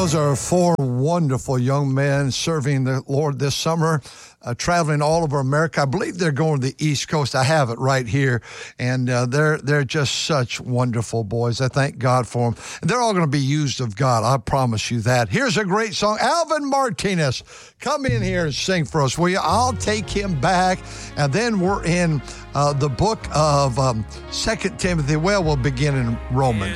Those are four wonderful young men serving the Lord this summer, traveling all over America. I believe they're going to the East Coast. I have it right here, and they're just such wonderful boys. I thank God for them. And they're all going to be used of God. I promise you that. Here's a great song. Alvin Martinez, come in here and sing for us, will you? I'll take him back, and then we're in the book of 2 Timothy. Well, we'll begin in Romans.